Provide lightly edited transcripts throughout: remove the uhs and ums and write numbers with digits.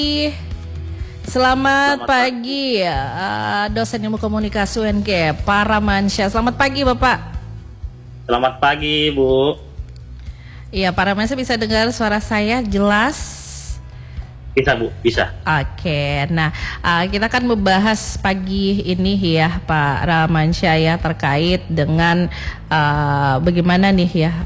Selamat pagi, dosen ilmu komunikasi UNG, Pak Ramansyah. Selamat pagi, Bapak. Selamat pagi, Bu. Iya, Pak Ramansyah, bisa dengar suara saya jelas? Bisa, Bu, bisa. Oke, nah kita akan membahas pagi ini ya, Pak Ramansyah, ya, terkait dengan bagaimana nih ya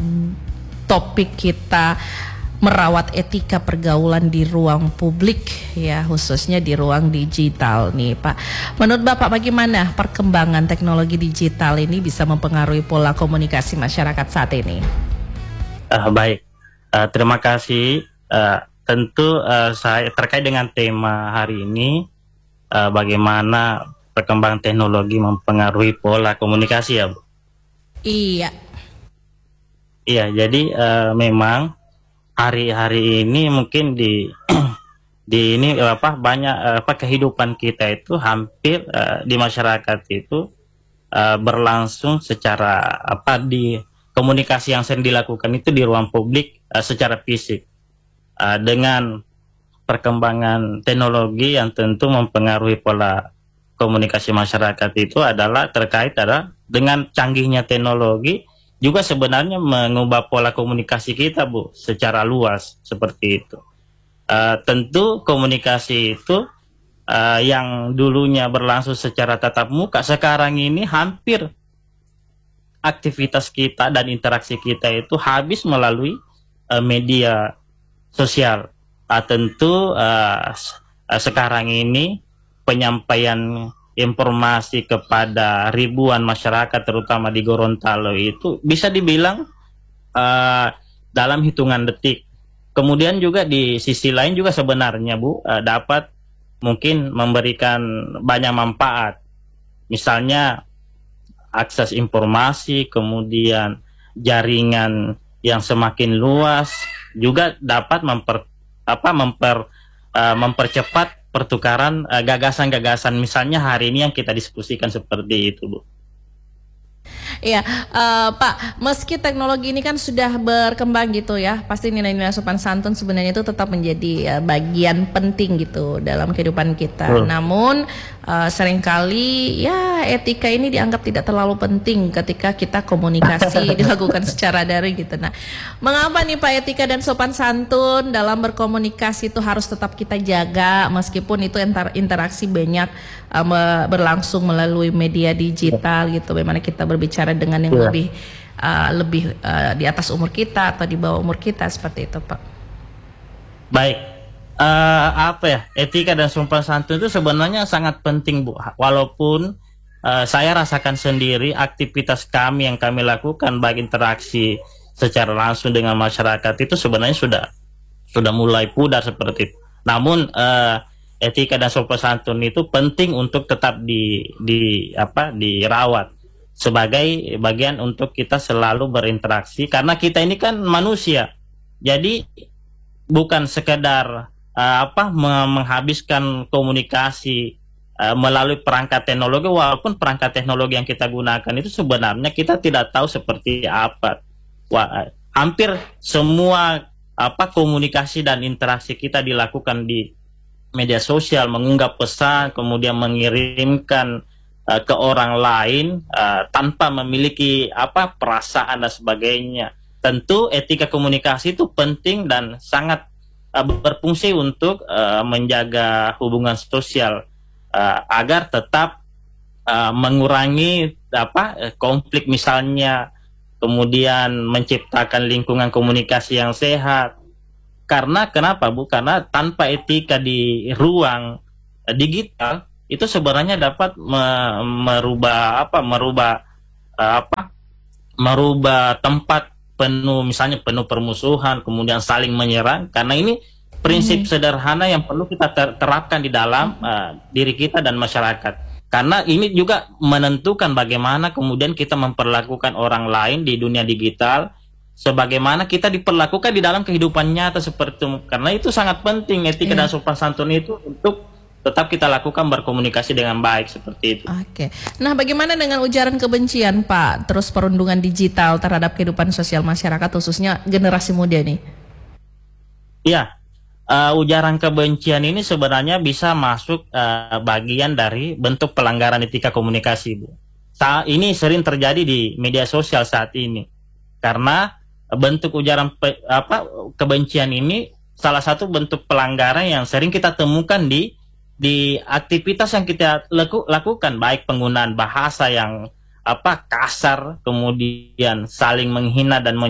topik kita merawat etika pergaulan di ruang publik, ya, khususnya di ruang digital nih, Pak. Menurut Bapak, bagaimana perkembangan teknologi digital ini bisa mempengaruhi pola komunikasi masyarakat saat ini? Baik, terima kasih. Tentu saya terkait dengan tema hari ini, bagaimana perkembangan teknologi mempengaruhi pola komunikasi, ya, Bu? Iya. Iya, jadi memang hari-hari ini mungkin di ini banyak kehidupan kita itu hampir di masyarakat itu berlangsung secara di komunikasi yang sering dilakukan itu di ruang publik secara fisik, dengan perkembangan teknologi yang tentu mempengaruhi pola komunikasi masyarakat itu adalah dengan canggihnya teknologi juga sebenarnya mengubah pola komunikasi kita, Bu, secara luas seperti itu. Tentu komunikasi itu yang dulunya berlangsung secara tatap muka, sekarang ini hampir aktivitas kita dan interaksi kita itu habis melalui media sosial. Tentu sekarang ini penyampaian informasi kepada ribuan masyarakat terutama di Gorontalo itu bisa dibilang dalam hitungan detik. Kemudian juga di sisi lain juga sebenarnya, Bu, dapat mungkin memberikan banyak manfaat. Misalnya akses informasi, kemudian jaringan yang semakin luas juga dapat mempercepat pertukaran gagasan-gagasan, misalnya hari ini yang kita diskusikan seperti itu, Bu. Iya, Pak, meski teknologi ini kan sudah berkembang gitu ya, pasti nilai-nilai sopan santun sebenarnya itu tetap menjadi bagian penting gitu dalam kehidupan kita. Namun seringkali ya etika ini dianggap tidak terlalu penting ketika kita komunikasi dilakukan secara daring gitu. Nah, mengapa nih Pak etika dan sopan santun dalam berkomunikasi itu harus tetap kita jaga meskipun itu interaksi banyak berlangsung melalui media digital gitu, bagaimana kita berbicara dengan yang lebih di atas umur kita atau di bawah umur kita, seperti itu, Pak. Baik, etika dan sopan santun itu sebenarnya sangat penting, Bu. Walaupun saya rasakan sendiri aktivitas kami yang kami lakukan baik interaksi secara langsung dengan masyarakat itu sebenarnya sudah mulai pudar seperti itu. Namun etika dan sopan santun itu penting untuk tetap dirawat sebagai bagian untuk kita selalu berinteraksi, karena kita ini kan manusia. Jadi bukan sekedar menghabiskan komunikasi melalui perangkat teknologi, walaupun perangkat teknologi yang kita gunakan itu sebenarnya kita tidak tahu seperti apa. Hampir semua komunikasi dan interaksi kita dilakukan di media sosial, mengunggah pesan, kemudian mengirimkan ke orang lain tanpa memiliki perasaan dan sebagainya. Tentu etika komunikasi itu penting dan sangat berfungsi untuk menjaga hubungan sosial agar tetap mengurangi konflik misalnya, kemudian menciptakan lingkungan komunikasi yang sehat. Karena kenapa, Bu? Karena tanpa etika di ruang digital itu sebenarnya dapat merubah tempat misalnya penuh permusuhan, kemudian saling menyerang. Karena ini prinsip sederhana yang perlu kita terapkan di dalam diri kita dan masyarakat. Karena ini juga menentukan bagaimana kemudian kita memperlakukan orang lain di dunia digital, sebagaimana kita diperlakukan di dalam kehidupan nyata seperti itu. Karena itu sangat penting etika dan sopan santun itu untuk tetap kita lakukan berkomunikasi dengan baik seperti itu. Oke. Nah, bagaimana dengan ujaran kebencian, Pak? Terus perundungan digital terhadap kehidupan sosial masyarakat, khususnya generasi muda nih? Iya, ujaran kebencian ini sebenarnya bisa masuk bagian dari bentuk pelanggaran etika komunikasi, Bu. Ini sering terjadi di media sosial saat ini karena bentuk ujaran kebencian ini salah satu bentuk pelanggaran yang sering kita temukan di aktivitas yang kita lakukan, baik penggunaan bahasa yang kasar, kemudian saling menghina dan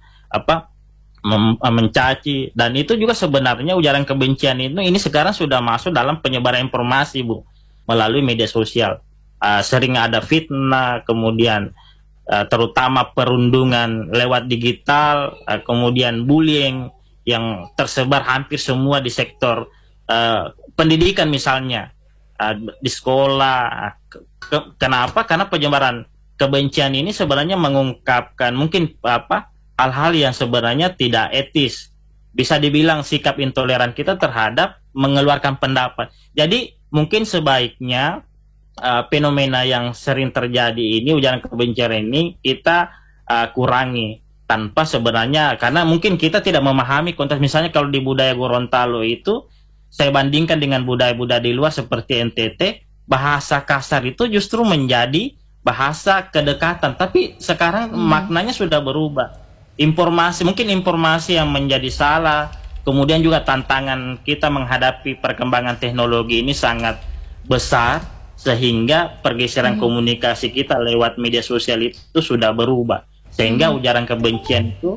mencaci, dan itu juga sebenarnya ujaran kebencian ini sekarang sudah masuk dalam penyebaran informasi, Bu, melalui media sosial. Sering ada fitnah, kemudian terutama perundungan lewat digital, kemudian bullying yang tersebar hampir semua di sektor pendidikan misalnya, di sekolah. Kenapa? Karena penyebaran kebencian ini sebenarnya mengungkapkan mungkin hal-hal yang sebenarnya tidak etis. Bisa dibilang sikap intoleran kita terhadap mengeluarkan pendapat. Jadi mungkin sebaiknya fenomena yang sering terjadi ini, ujaran kebencian ini, kita kurangi tanpa sebenarnya, karena mungkin kita tidak memahami konteks. Misalnya kalau di budaya Gorontalo itu, saya bandingkan dengan budaya-budaya di luar seperti NTT, bahasa kasar itu justru menjadi bahasa kedekatan, tapi sekarang maknanya sudah berubah. Mungkin informasi yang menjadi salah, kemudian juga tantangan kita menghadapi perkembangan teknologi ini sangat besar, sehingga pergeseran komunikasi kita lewat media sosial itu sudah berubah, sehingga ujaran kebencian itu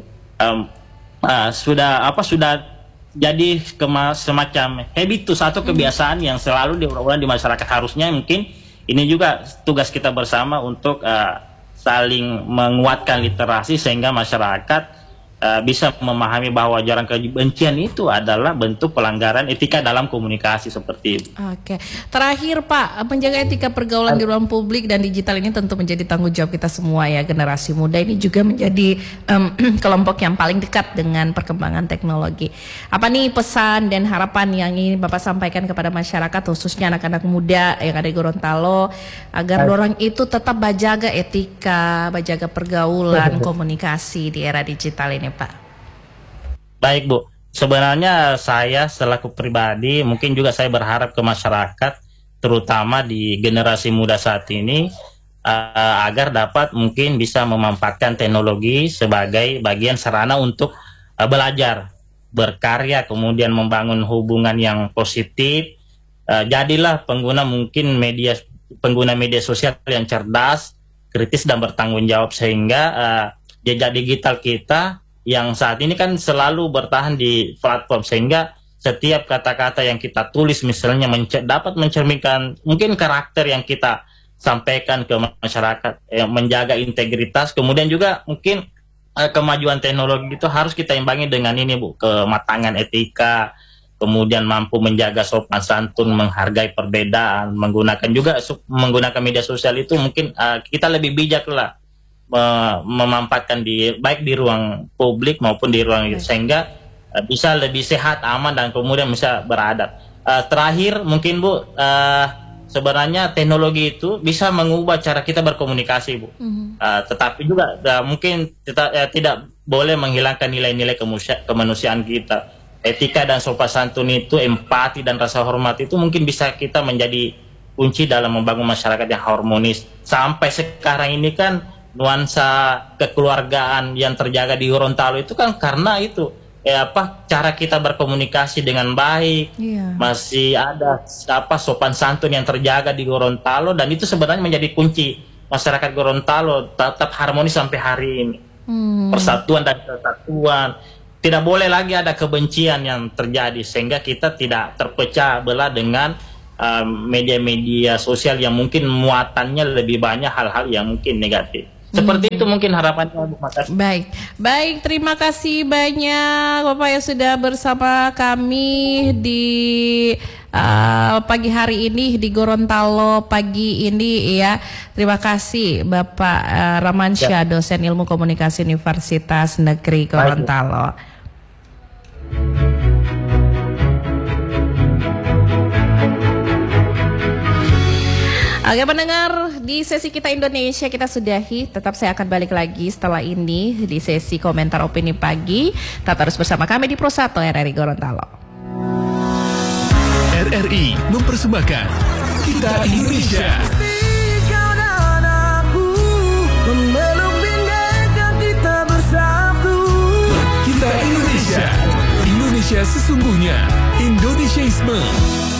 sudah jadi semacam habitus atau kebiasaan yang selalu diulang-ulang di masyarakat. Harusnya mungkin ini juga tugas kita bersama untuk saling menguatkan literasi sehingga masyarakat bisa memahami bahwa ujaran kebencian itu adalah bentuk pelanggaran etika dalam komunikasi seperti itu. Oke, terakhir Pak, menjaga etika pergaulan di ruang publik dan digital ini tentu menjadi tanggung jawab kita semua ya. Generasi muda ini juga menjadi kelompok yang paling dekat dengan perkembangan teknologi. Apa nih pesan dan harapan yang ingin Bapak sampaikan kepada masyarakat, khususnya anak-anak muda yang ada di Gorontalo, agar orang itu tetap menjaga etika, menjaga pergaulan, komunikasi di era digital ini, Pak? Baik, Bu. Sebenarnya saya selaku pribadi, mungkin juga saya berharap ke masyarakat, terutama di generasi muda saat ini, agar dapat mungkin bisa memanfaatkan teknologi sebagai bagian sarana untuk belajar, berkarya, kemudian membangun hubungan yang positif. Jadilah pengguna media sosial yang cerdas, kritis, dan bertanggung jawab, sehingga jejak digital kita yang saat ini kan selalu bertahan di platform, sehingga setiap kata-kata yang kita tulis misalnya dapat mencerminkan mungkin karakter yang kita sampaikan ke masyarakat, menjaga integritas. Kemudian juga mungkin kemajuan teknologi itu harus kita imbangi dengan ini, Bu, kematangan etika, kemudian mampu menjaga sopan santun, menghargai perbedaan, menggunakan media sosial itu mungkin kita lebih bijak lah memanfaatkan baik di ruang publik maupun di ruang itu, sehingga bisa lebih sehat, aman, dan kemudian bisa beradab. Terakhir mungkin, Bu, sebenarnya teknologi itu bisa mengubah cara kita berkomunikasi, Bu. Tetapi juga mungkin tidak boleh menghilangkan nilai-nilai kemanusiaan kita. Etika dan sopan santun itu, empati dan rasa hormat itu mungkin bisa kita menjadi kunci dalam membangun masyarakat yang harmonis. Sampai sekarang ini kan nuansa kekeluargaan yang terjaga di Gorontalo itu kan karena itu cara kita berkomunikasi dengan baik, masih ada sopan santun yang terjaga di Gorontalo, dan itu sebenarnya menjadi kunci masyarakat Gorontalo tetap harmonis sampai hari ini. Persatuan dan kesatuan, tidak boleh lagi ada kebencian yang terjadi, sehingga kita tidak terpecah belah dengan media-media sosial yang mungkin muatannya lebih banyak hal-hal yang mungkin negatif. Seperti itu mungkin harapannya, Bu. Baik, terima kasih banyak Bapak yang sudah bersama kami di pagi hari ini di Gorontalo pagi ini ya. Terima kasih Bapak Ramansyah, dosen Ilmu Komunikasi Universitas Negeri Gorontalo. Oke pendengar, di sesi kita Indonesia kita sudahi. Tetap saya akan balik lagi setelah ini di sesi komentar opini pagi. Tetap terus bersama kami di Pro 1 RRI Gorontalo. RRI mempersembahkan Kita Indonesia. Kau dan aku memeluk bineka kita bersatu. Kita Indonesia. Indonesia sesungguhnya. Indonesiaisme.